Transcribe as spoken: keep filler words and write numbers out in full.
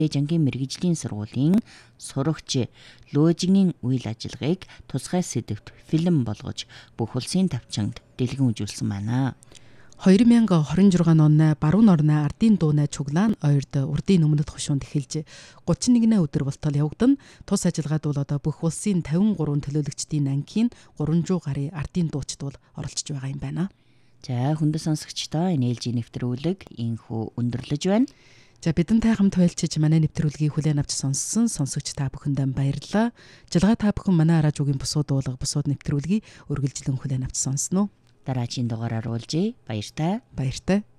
Жангийн мэргэжлийн сургуулийн сурагч Лөөжигийн үйл ажиллагааг тусгай сэдвт фильм болгож бүх улсын тавчинд дэлгэн үзүүлсэн байна. хоёр мянга хорин жургаан онны баруун орны ардын дуунай чуглаан ойрд урдын өмнөд хошуунд эхэлж гучин нэгнээ өдөр болтол явагдан. Тус ажиллагаад бол одоо бүх улсын тавин гурван төлөөлөгчдийн ангийн гурван зуун гаруй ардын дуучид бол оролцож байгаа юм байна. За хүндэт сонсогчдоо энэ ээлжийн нэвтрүүлэг инхүү өндөрлөж байна. За бидэнтэй хамт байлчиж манай нэвтрүүлгийг хүлээн авч сонссон сонсогч та бүхэндээ баярлалаа. Жилгаа та бүхэн манай радиогийн бусууд уулга бусууд нэвтрүүлгийг үргэлжлэн хүлээн авч сонсноо. Дараагийн дугаараар уулзъя. Баяртай. Баяртай.